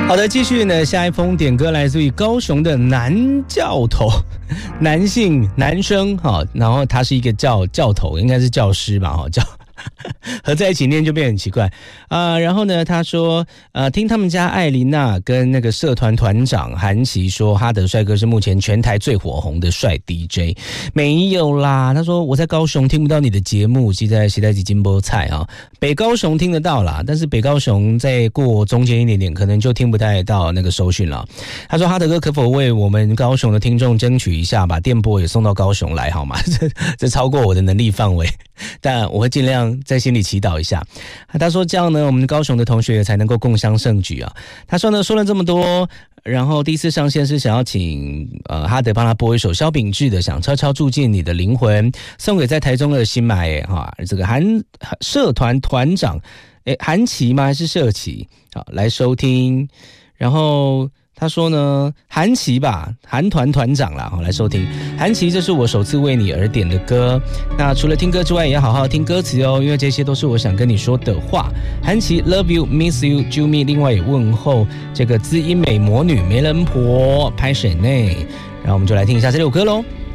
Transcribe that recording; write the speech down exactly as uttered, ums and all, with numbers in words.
好的，继续呢，下一封点歌来自于高雄的男教头，男性男生哈，然后他是一个教教头，应该是教师吧哈，教合在一起念就变很奇怪啊、呃。然后呢，他说呃，听他们家艾琳娜跟那个社团团长韩琦说，哈德帅哥是目前全台最火红的帅 D J， 没有啦。他说我在高雄听不到你的节目，是在时代基金波菜啊，北高雄听得到啦，但是北高雄再过中间一点点，可能就听不太到那个收讯了。他说哈德哥可否为我们高雄的听众争取一下，把电波也送到高雄来好吗？这这超过我的能力范围，但我会尽量在心里祈祷一下。他说这样呢，我们高雄的同学才能够共襄盛举啊。他说呢，说了这么多，然后第一次上线是想要请呃哈德帮他播一首萧秉治的《想悄悄住进你的灵魂》，送给在台中的新买哈这个韩社团团长诶韩琦吗？还是社旗？好，来收听。然后他说呢，韩琦吧，韩团团长啦，好来收听。韩琦，这是我首次为你而点的歌。那除了听歌之外，也要好好听歌词哦，因为这些都是我想跟你说的话。韩琦 ，Love you, miss you, Jumi。另外也问候这个资音美魔女梅人婆拍沈内。然后我们就来听一下这首歌喽。